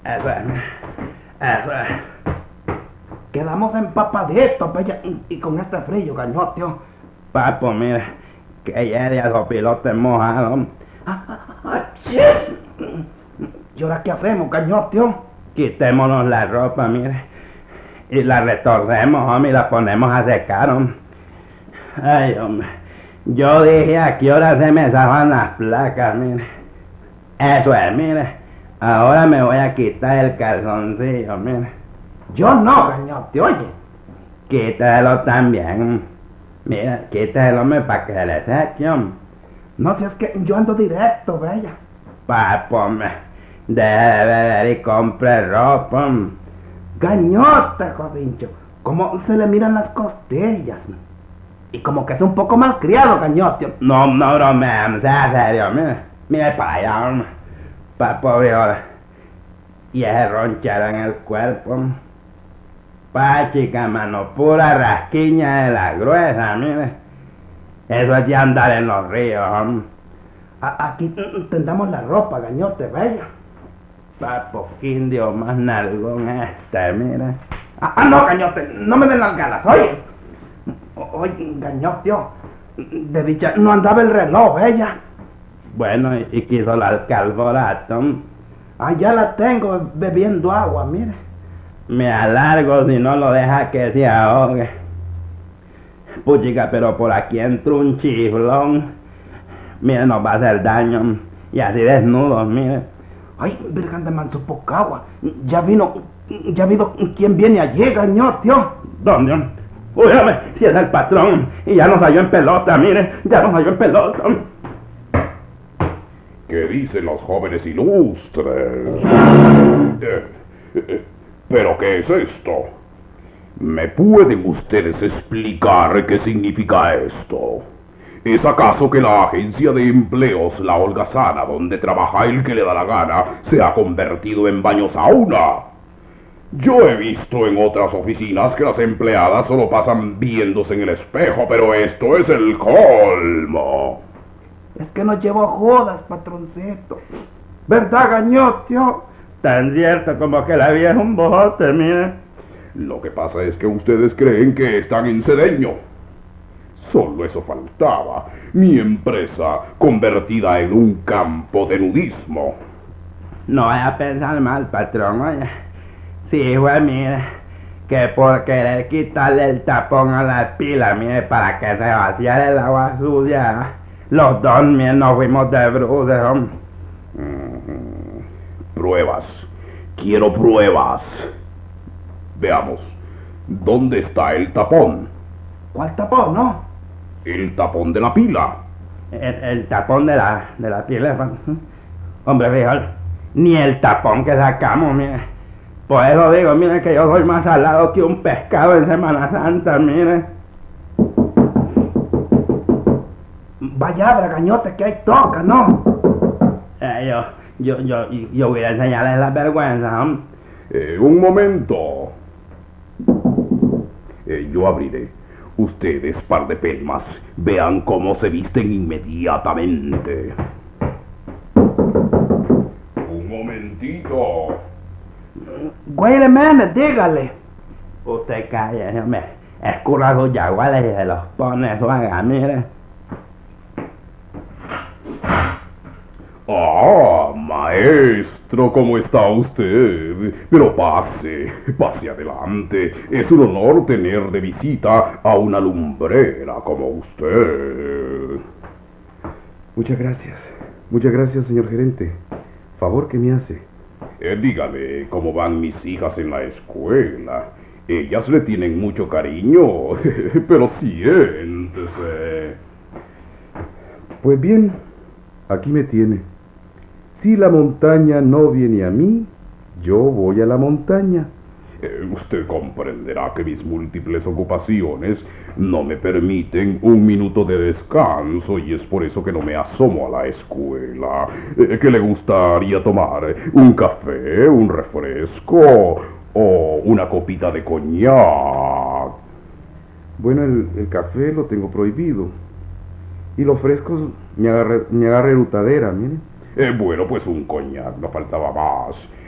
Eso es, eso es. Quedamos empapaditos, bella, y con este frío, gañotio. Papo, mire, que ya de los pilotes mojados. ¡Chis! ¿Y ahora qué hacemos, gañotio? Quitémonos la ropa, mire, y la retorcemos, hombre, y la ponemos a secar, hombre. Ay, hombre, yo dije a qué hora se me zafan las placas, mire. Eso es, mire, ahora me voy a quitar el calzoncillo, mire. Yo no, gañote, oye. Quítalo también. Mira, quítalo, hombre, para que le seque, hombre. No, si es que yo ando directo, bella. Papo, hombre, deje de beber y compre ropa, hombre. Gañote, jodincho, como se le miran las costillas. Y como que es un poco malcriado, gañote. No, no bromeamos, sea serio, mire para allá, hombre. Papo, viejo. Y ese ronchero en el cuerpo, hombre. Pa, chica, mano, pura rasquiña de la gruesa, mire. Eso es de andar en los ríos, hombre. Aquí tendamos la ropa, gañote, bella. Papo, indio más nalgón mire. No, gañote, no me den las ganas, oye. Oye, gañote, de dicha, no andaba el reloj, bella. Bueno, y quiso la calvorato. Ya la tengo bebiendo agua, mire. Me alargo si no lo deja que se ahogue. Puchica, pero por aquí entró un chiflón. Mire, nos va a hacer daño. Y así desnudos, mire. Ay, virgen de manso poca agua. Ya vino quién viene allí, gañote. ¿Dónde? Uy, si es el patrón. Y ya nos halló en pelota, mire. Ya nos halló en pelota. ¿Qué dicen los jóvenes ilustres? ¿Pero qué es esto? ¿Me pueden ustedes explicar qué significa esto? ¿Es acaso que la agencia de empleos La Holgazana, donde trabaja el que le da la gana, se ha convertido en baño sauna? Yo he visto en otras oficinas que las empleadas solo pasan viéndose en el espejo, pero esto es el colmo. Es que nos llevó jodas, patroncito. ¿Verdad, gañote? Tan cierto como que la vida es un bojote, mire. Lo que pasa es que ustedes creen que están en Cedeño. Solo eso faltaba. Mi empresa convertida en un campo de nudismo. No vaya a pensar mal, patrón, oye. Sí, güey, mire, que por querer quitarle el tapón a la pila, mire, para que se vaciara el agua sucia, los dos, mire, nos fuimos de bruces, hombre. Pruebas. Quiero pruebas. Veamos. ¿Dónde está el tapón? ¿Cuál tapón, no? El tapón de la pila. El tapón de la pila. Hombre, fíjate, ni el tapón que sacamos, mire. Por eso digo, mire, que yo soy más salado que un pescado en Semana Santa, mire. Vaya, bragañote, que hay toca, ¿no? Yo voy a enseñarles la vergüenza, hombre. Un momento. Yo abriré. Ustedes, par de pelmas, vean cómo se visten inmediatamente. Un momentito. Wait a minute, dígale. Usted calle, hombre. Escurra sus yaguales y se los pone suaga, mire. Maestro, ¿cómo está usted? Pero pase adelante. Es un honor tener de visita a una lumbrera como usted. Muchas gracias, señor gerente. Favor que me hace. Dígame, ¿cómo van mis hijas en la escuela? Ellas le tienen mucho cariño, pero siéntese. Pues bien, aquí me tiene. Si la montaña no viene a mí, yo voy a la montaña. Usted comprenderá que mis múltiples ocupaciones no me permiten un minuto de descanso y es por eso que no me asomo a la escuela. ¿Qué le gustaría tomar? ¿Un café? ¿Un refresco? ¿O una copita de coñac? Bueno, el café lo tengo prohibido. Y los frescos me agarra erutadera, mire. Bueno, pues un coñac, no faltaba más.